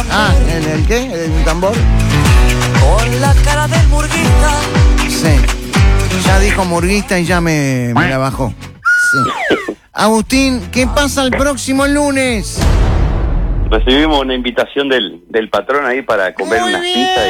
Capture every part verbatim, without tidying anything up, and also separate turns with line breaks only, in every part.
Ah, ¿el, el qué? ¿El tambor?
Con la cara del murguista.
Sí. Ya dijo murguista y ya me, me la bajó. Sí. Agustín, ¿qué pasa el próximo lunes?
Recibimos una invitación del, del patrón ahí para comer
Muy
unas
bien,
pizzas y...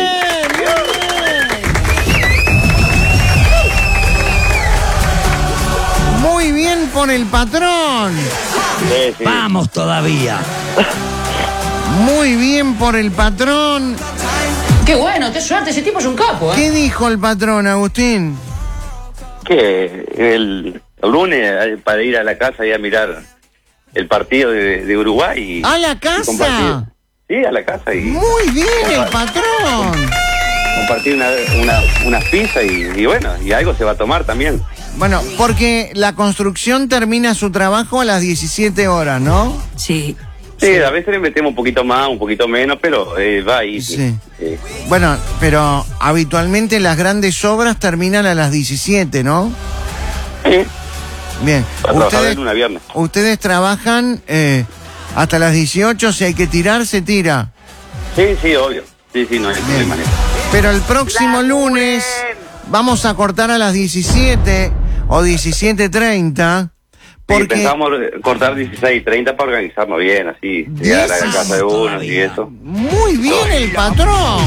Muy bien por el patrón.
Sí, sí.
Vamos todavía.
Muy bien por el patrón.
Qué bueno, qué suerte, ese tipo es un capo, ¿eh?
¿Qué dijo el patrón, Agustín?
Que el, el lunes eh, para ir a la casa y a mirar el partido de, de Uruguay. Y,
¿A la
y
casa?
compartir. Sí, a la casa y
Muy bien el patrón.
compartir una, una, unas pizzas y, y bueno, y algo se va a tomar también.
Bueno, porque la construcción termina su trabajo a las diecisiete horas, ¿no?
Sí.
Sí, a veces le metemos un poquito más, un poquito menos, pero eh, va ahí.
Sí.
Sí.
Bueno, pero habitualmente las grandes obras terminan a las diecisiete, ¿no?
Sí.
Bien.
Para trabajar de
Ustedes,
lunes a viernes.
ustedes trabajan eh, hasta las dieciocho, si hay que tirar, se tira.
Sí, sí, obvio. Sí, sí, no hay problema.
Pero el próximo lunes vamos a cortar a las diecisiete o diecisiete treinta.
Sí,
Porque
pensamos cortar dieciséis y treinta para organizarnos bien, así, llegar a la casa de uno y eso.
muy bien el patrón.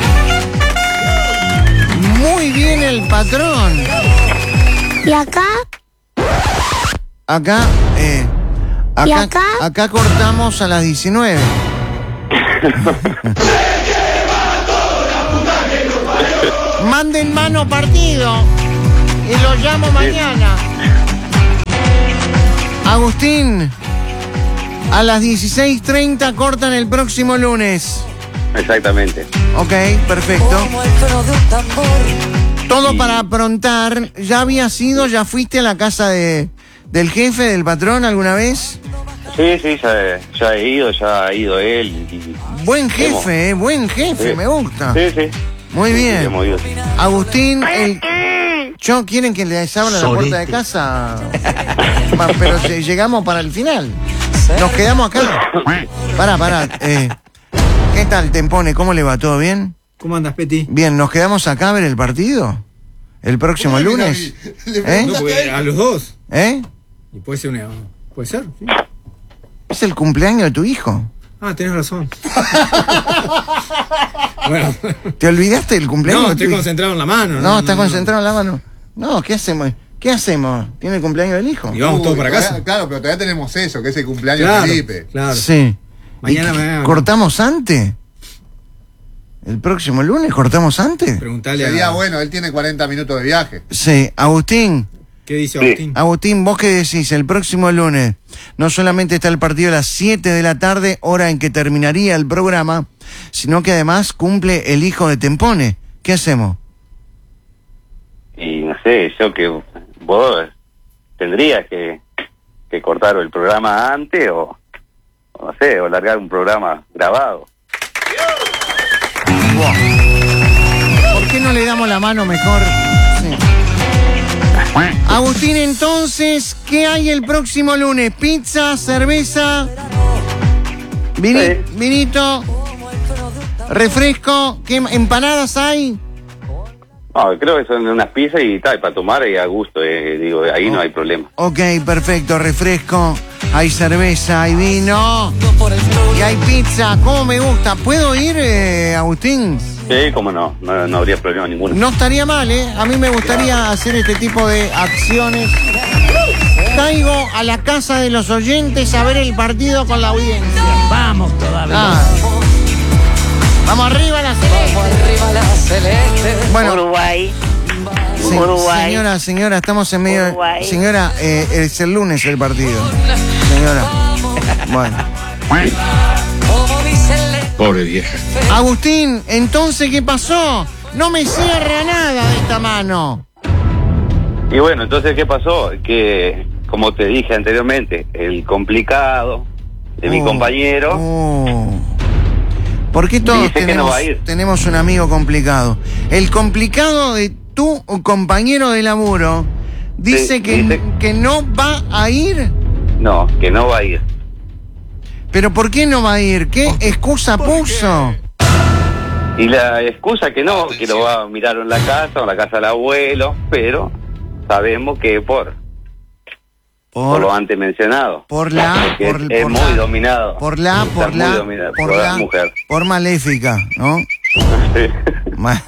Muy bien el patrón.
¿Y acá?
Acá, eh, acá,
¿Y acá?
acá cortamos a las diecinueve. Manden mano partido y lo llamo mañana. Agustín, a las dieciséis treinta cortan el próximo lunes.
Exactamente.
Ok, perfecto.
Como el tono de un tambor.
Todo
Y-
para aprontar. ¿Ya habías ido, ya fuiste a la casa de, del jefe, del patrón alguna vez?
Sí, sí, ya, ya he ido, ya ha ido él. Y,
Buen jefe, eh, buen jefe,
Sí.
me gusta.
sí, sí.
Muy
Sí, sí,
bien.
hemos ido.
Agustín, el... ¿Yo quieren que les abra la puerta de casa? Ma, pero si llegamos para el final. Nos quedamos acá. Pará, pará. Eh, ¿Qué tal, Tempone? ¿Cómo le va? ¿Todo bien?
¿Cómo andas, Peti?
Bien, ¿nos quedamos acá a ver el partido? ¿El próximo lunes? ¿Eh?
No, porque a los dos.
¿Eh?
Y puede ser una. Puede ser, sí.
Es el cumpleaños de tu hijo.
Ah, tenés razón. Bueno.
¿Te olvidaste del cumpleaños?
No,
de tu
estoy
hijo?
concentrado en la mano.
No, estás concentrado en la mano. No, ¿qué hacemos? ¿Qué hacemos? ¿Tiene el cumpleaños del hijo?
Y vamos
Uy,
todos para
todavía-
casa.
Claro, pero todavía tenemos eso, que es el cumpleaños
Claro,
de Felipe.
claro.
Sí.
Mañana
¿Y qué-
me-
¿Cortamos antes? ¿El próximo lunes cortamos antes?
Preguntale
Sería
a.
bueno, él tiene cuarenta minutos de viaje.
Sí, Agustín.
¿Qué dice
Sí.
Agustín?
Agustín, ¿vos qué decís? El próximo lunes no solamente está el partido a las siete de la tarde, hora en que terminaría el programa, sino que además cumple el hijo de Tempone. ¿Qué hacemos?
Y no sé, yo que vos tendrías que, que cortar el programa antes o, o no sé, o largar un programa grabado.
¿Por qué no le damos la mano mejor? Sí. Agustín, entonces, ¿qué hay el próximo lunes? ¿Pizza, cerveza, vini-
Sí.
vinito, refresco? ¿Qué empanadas hay?
No, creo que son unas pizzas y tal, para tomar y a gusto, eh, digo, ahí no hay problema.
Ok, perfecto, refresco, hay cerveza, hay vino
Por el flow.
y hay pizza. ¿Cómo me gusta? ¿Puedo ir, eh, Agustín?
Sí, cómo no, no, no habría problema ninguno.
No estaría mal, ¿eh? A mí me gustaría hacer este tipo de acciones. Caigo a la casa de los oyentes a ver el partido con la audiencia.
Vamos todavía.
Ah. Vamos arriba la celeste.
Vamos arriba la celeste.
Bueno,
Uruguay.
se-
Uruguay.
señora, señora, estamos en medio.
Uruguay.
Señora, eh, es el lunes el partido. Señora. Bueno.
Como dice el le-
Pobre vieja.
Agustín, entonces, ¿qué pasó? No me cierra nada de esta mano.
Y bueno, entonces, ¿qué pasó? Que, como te dije anteriormente, el complicado de mi
Oh,
compañero...
oh. ¿Por qué todos
Dice que
tenemos,
no va a ir.
tenemos un amigo complicado? El complicado de tu compañero de laburo dice,
Sí,
que,
dice-
que no va a ir.
No, que no va a ir.
¿Pero por qué no va a ir? ¿Qué excusa puso?
Y la excusa que no, que lo va a mirar en la casa o en la casa del abuelo, pero sabemos que por, por, por lo antes mencionado.
Por la...
Porque
por,
es, es
por
muy
la,
dominado.
Por la,
Está
por
muy
la,
dominado
por
por
la,
la mujer.
por maléfica, ¿no? Ma-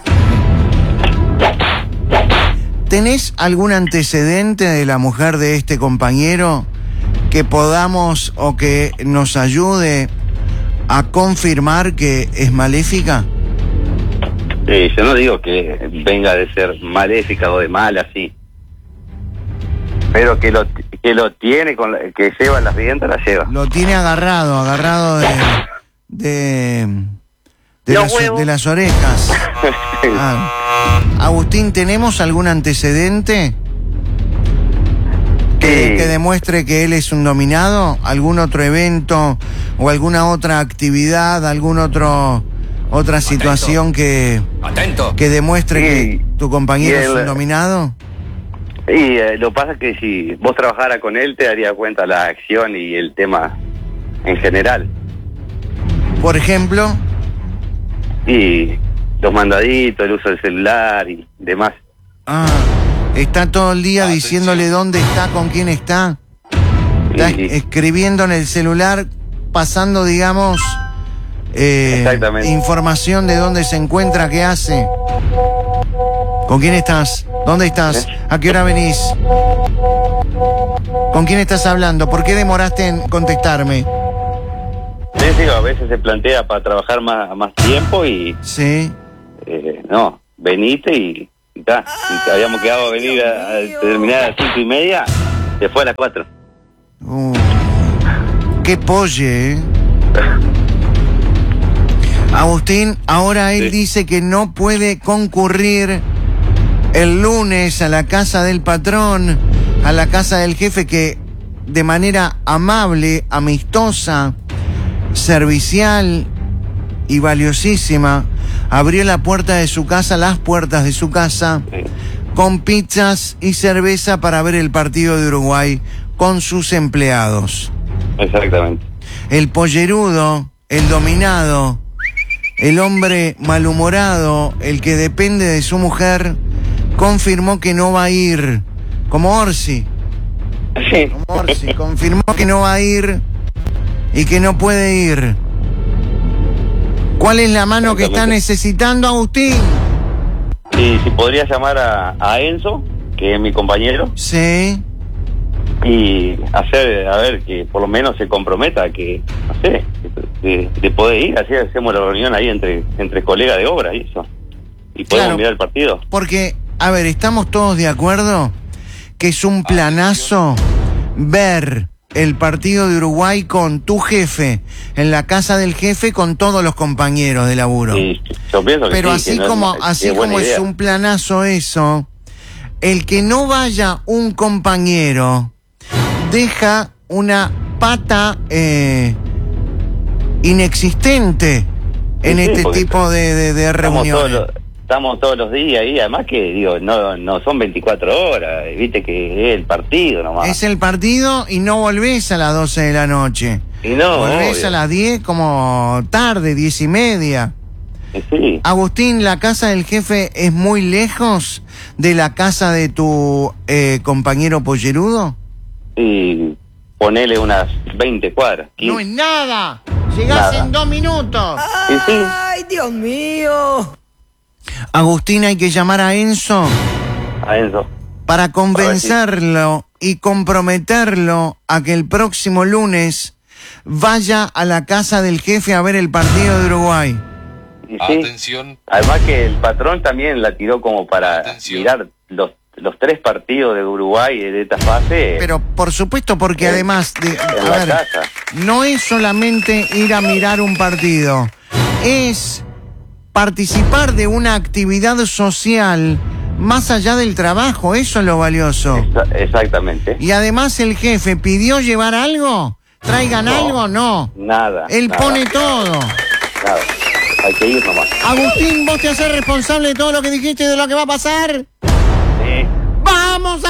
¿Tenés algún antecedente de la mujer de este compañero que podamos o que nos ayude a confirmar que es maléfica?
Sí, yo no digo que venga de ser maléfica o de mala, sí. Pero que lo que lo tiene, con la, que lleva las vientas, la lleva.
Lo tiene agarrado, agarrado de... de, de,
Los
las,
huevos.
de las orejas. Ah. Agustín, ¿tenemos algún antecedente que,
Sí.
que demuestre que él es un dominado? ¿Algún otro evento o alguna otra actividad, algún otro otra situación que,
Atento.
que demuestre
Sí.
que tu compañero
Y
es
él-
un dominado?
Y eh, lo que pasa es que si vos trabajaras con él, te daría cuenta la acción y el tema en general.
Por ejemplo,
Y los mandaditos, el uso del celular y demás.
ah, está todo el día
Atención.
diciéndole dónde está, con quién está. Está
Y-
es- escribiendo en el celular, pasando, digamos, eh,
Exactamente.
información de dónde se encuentra, qué hace. ¿Con quién estás? ¿Dónde estás? ¿A qué hora venís? ¿Con quién estás hablando? ¿Por qué demoraste en contestarme?
Sí, sí, a veces se plantea para trabajar más, más tiempo y
Sí.
eh, no, venite y y ta. Y te habíamos quedado a venir a, a terminar a las cinco y media, se fue a las cuatro.
Uh, qué polle, ¿eh? Agustín, ahora él
Sí.
dice que no puede concurrir el lunes a la casa del patrón, a la casa del jefe, que de manera amable, amistosa, servicial y valiosísima abrió la puerta de su casa, las puertas de su casa,
Sí.
con pizzas y cerveza para ver el partido de Uruguay con sus empleados.
Exactamente.
El pollerudo, el dominado, el hombre malhumorado, el que depende de su mujer, confirmó que no va a ir, como Orsi,
Sí.
como Orsi, confirmó que no va a ir y que no puede ir. ¿Cuál es la mano que está
Exactamente.
necesitando, Agustín?
Y si podría llamar a, a Enzo, que es mi compañero,
Sí.
y hacer, a ver, que por lo menos se comprometa, que, no sé, de, de poder ir, así hacemos la reunión ahí entre entre colegas de obra y eso. Y podemos
Claro.
mirar el partido.
Porque, a ver, estamos todos de acuerdo que es un planazo ver el partido de Uruguay con tu jefe, en la casa del jefe, con todos los compañeros de laburo.
Y yo pienso que
Pero
sí,
así
que no es
como,
ma-
así
es buena
como es
idea.
un planazo eso, el que no vaya un compañero deja una pata eh, inexistente en
Sí, sí,
este
porque
tipo de, de, de
Estamos todos,
reuniones.
los, estamos todos los días ahí, además que, digo, no no son veinticuatro horas, viste que es el partido nomás.
Es el partido y no volvés a las doce de la noche.
Y no,
volvés
obvio.
a las diez como tarde, diez y media.
Eh, Sí,
Agustín, ¿la casa del jefe es muy lejos de la casa de tu eh, compañero pollerudo?
y ponele unas veinte cuadras.
No es
quince.
nada. Llegás
Nada.
en dos minutos.
Y sí,
Ay, Dios mío.
Agustín, hay que llamar a Enzo
a Enzo.
para convencerlo y comprometerlo a que el próximo lunes vaya a la casa del jefe a ver el partido de Uruguay.
Y sí.
Atención.
Además que el patrón también la tiró como para
Atención.
mirar los los tres partidos de Uruguay de esta fase.
Pero por supuesto, porque
Eh,
además, de,
en
a
la
ver,
casa.
no es solamente ir a mirar un partido, es participar de una actividad social más allá del trabajo, eso es lo valioso.
Exa- exactamente.
Y además el jefe pidió llevar algo, traigan
No.
algo, no.
Nada.
Él
nada,
pone todo.
Nada. Hay que ir nomás.
Agustín, vos te haces responsable de todo lo que dijiste y de lo que va a pasar.
Sí.
¡Vamos a